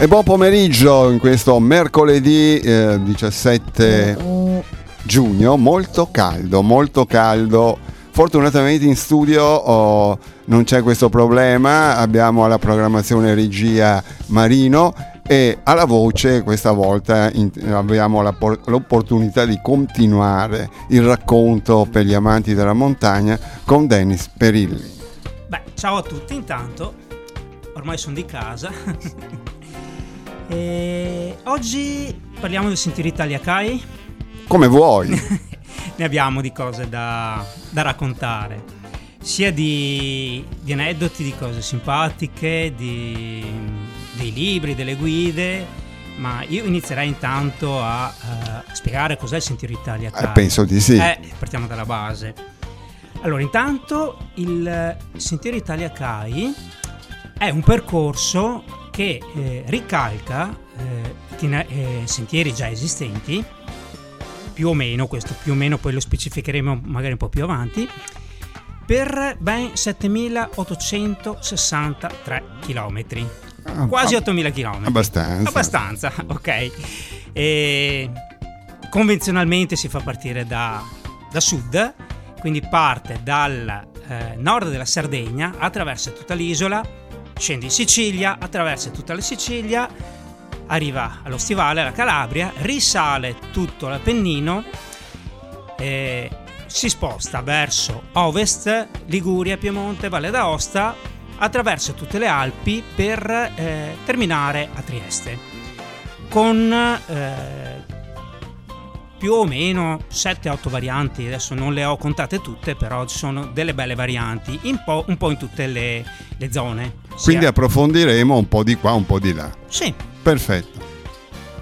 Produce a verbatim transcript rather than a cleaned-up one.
E buon pomeriggio in questo mercoledì eh, diciassette giugno, molto caldo, molto caldo. Fortunatamente in studio oh, non c'è questo problema, abbiamo alla programmazione regia Marino e alla voce questa volta in, abbiamo la, l'opportunità di continuare il racconto per gli amanti della montagna con Dennis Perilli. Beh, ciao a tutti intanto, ormai sono di casa. E oggi parliamo del Sentiero Italia Kai. Come vuoi. Ne abbiamo di cose da, da raccontare, sia di, di aneddoti, di cose simpatiche, di, dei libri, delle guide, ma io inizierei intanto a, a spiegare cos'è il Sentiero Italia Kai. Eh, penso di sì. Eh, partiamo dalla base. Allora, intanto il Sentiero Italia Kai è un percorso che eh, ricalca eh, tina- eh, sentieri già esistenti, più o meno, questo più o meno poi lo specificheremo magari un po' più avanti, per ben settemilaottocentosessantatré chilometri, Ah, quasi ah, ottomila chilometri. Abbastanza. Abbastanza, ok. E convenzionalmente si fa partire da, da sud, quindi parte dal eh, nord della Sardegna, attraversa tutta l'isola, scende in Sicilia, attraversa tutta la Sicilia, arriva allo Stivale, alla Calabria, risale tutto l'Appennino, eh, si sposta verso ovest, Liguria, Piemonte, Valle d'Aosta, attraversa tutte le Alpi per eh, terminare a Trieste, con eh, più o meno sette otto varianti. Adesso non le ho contate tutte, però ci sono delle belle varianti in po', un po' in tutte le, le zone. Quindi Sia... approfondiremo un po' di qua, un po' di là. Sì. Perfetto.